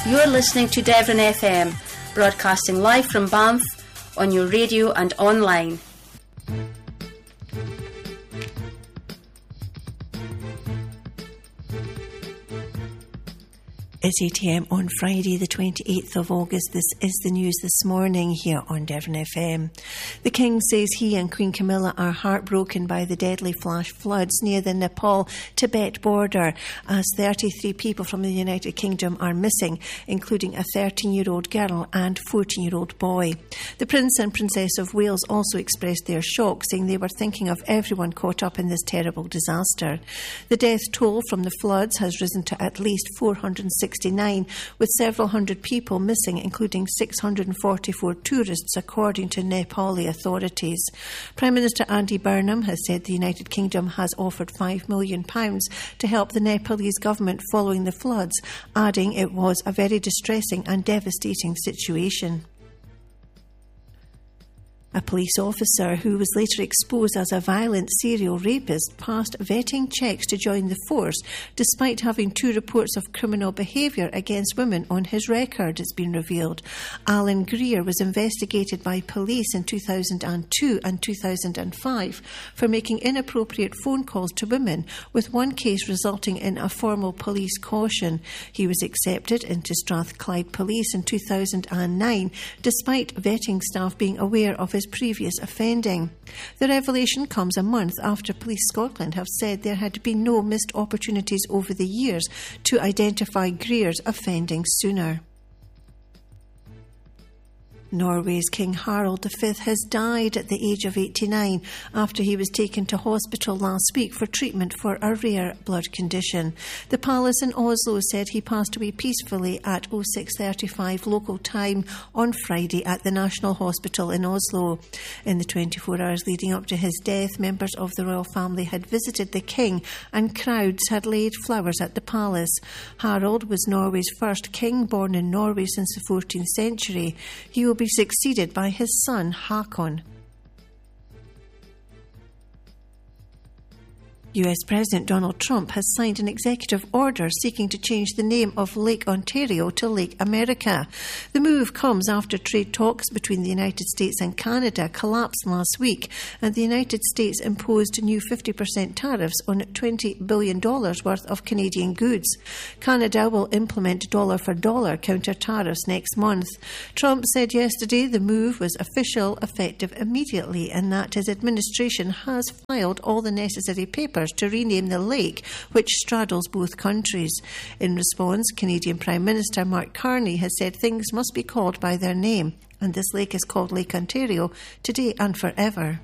You're listening to Devon FM, broadcasting live from Banff on your radio and online. It's 8 a.m. on Friday, the 28th of August. This is the news this morning here on Devon FM. The King says he and Queen Camilla are heartbroken by the deadly flash floods near the Nepal-Tibet border, as 33 people from the United Kingdom are missing, including a 13-year-old girl and 14-year-old boy. The Prince and Princess of Wales also expressed their shock, saying they were thinking of everyone caught up in this terrible disaster. The death toll from the floods has risen to at least 469, with several hundred people missing, including 644 tourists, according to Nepali authorities. Prime Minister Andy Burnham has said the United Kingdom has offered £5 million to help the Nepalese government following the floods, adding it was a very distressing and devastating situation. A police officer who was later exposed as a violent serial rapist passed vetting checks to join the force, despite having 2 reports of criminal behaviour against women on his record, it's been revealed. Alan Greer was investigated by police in 2002 and 2005 for making inappropriate phone calls to women, with one case resulting in a formal police caution. He was accepted into Strathclyde Police in 2009, despite vetting staff being aware of his previous offending. The revelation comes a month after Police Scotland have said there had been no missed opportunities over the years to identify Greer's offending sooner. Norway's King Harald V has died at the age of 89 after he was taken to hospital last week for treatment for a rare blood condition. The palace in Oslo said he passed away peacefully at 06:35 local time on Friday at the National Hospital in Oslo. In the 24 hours leading up to his death, members of the royal family had visited the king and crowds had laid flowers at the palace. Harald was Norway's first king, born in Norway since the 14th century. He will be succeeded by his son Haakon. US President Donald Trump has signed an executive order seeking to change the name of Lake Ontario to Lake America. The move comes after trade talks between the United States and Canada collapsed last week, and the United States imposed new 50% tariffs on $20 billion worth of Canadian goods. Canada will implement dollar-for-dollar counter-tariffs next month. Trump said yesterday the move was official, effective immediately, and that his administration has filed all the necessary papers to rename the lake, which straddles both countries. In response, Canadian Prime Minister Mark Carney has said things must be called by their name, and this lake is called Lake Ontario today and forever.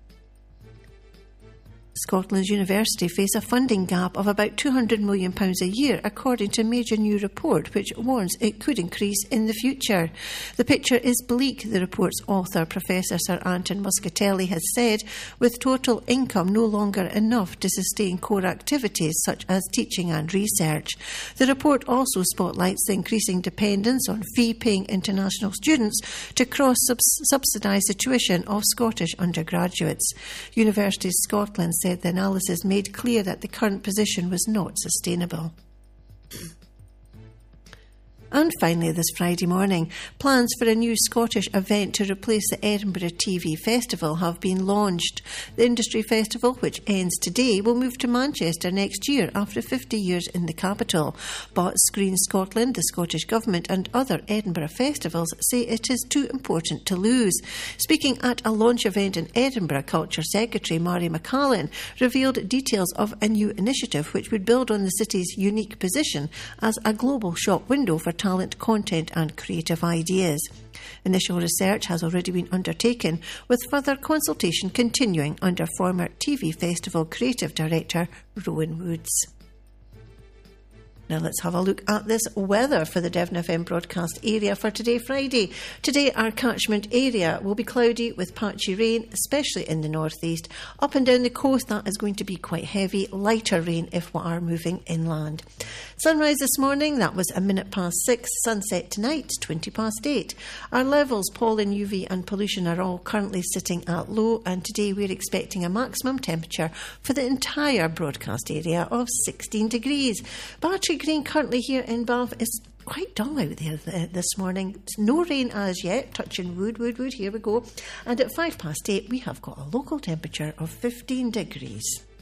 Scotland's university face a funding gap of about £200 million a year, according to a major new report which warns it could increase in the future. The picture is bleak, the report's author, Professor Sir Anton Muscatelli, has said, with total income no longer enough to sustain core activities such as teaching and research. The report also spotlights the increasing dependence on fee-paying international students to cross-subsidise the tuition of Scottish undergraduates. Universities Scotland said the analysis made clear that the current position was not sustainable. And finally, this Friday morning, plans for a new Scottish event to replace the Edinburgh TV Festival have been launched. The industry festival, which ends today, will move to Manchester next year after 50 years in the capital. But Screen Scotland, the Scottish Government and other Edinburgh festivals say it is too important to lose. Speaking at a launch event in Edinburgh, Culture Secretary Mari McCallan revealed details of a new initiative which would build on the city's unique position as a global shop window for talent, content and creative ideas. Initial research has already been undertaken, with further consultation continuing under former TV Festival Creative Director Rowan Woods. Now let's have a look at this weather for the Devon FM broadcast area for today, Friday. Today our catchment area will be cloudy with patchy rain, especially in the northeast. Up and down the coast that is going to be quite heavy, lighter rain if we are moving inland. Sunrise this morning, that was 6:01. Sunset tonight, 8:20. Our levels, pollen, UV and pollution are all currently sitting at low, and today we're expecting a maximum temperature for the entire broadcast area of 16 degrees. Battery Green currently here in Bath is quite dull out there this morning. It's no rain as yet, touching wood, here we go. And at 8:05, we have got a local temperature of 15 degrees.